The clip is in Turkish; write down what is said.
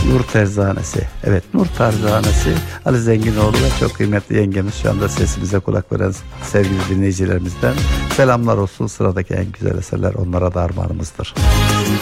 Nur Terzanesi. Evet, Nur Terzanesi Ali Zenginoğlu ve çok kıymetli yengemiz, şu anda sesimize kulak veren sevgili dinleyicilerimizden selamlar olsun. Sıradaki en güzel eserler onlara da armağanımızdır.